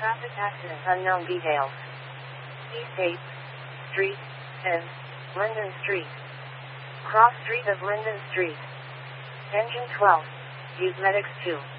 Traffic accident unknown details. East 8th Street and Linden Street. Cross street of Linden Street. Engine 12. Use medics 2.